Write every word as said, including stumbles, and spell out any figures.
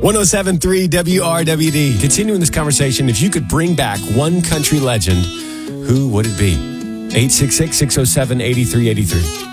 one oh seven point three W R W D. Continuing this conversation, if you could bring back one country legend, who would it be? eight six six, six oh seven, eight three eight three.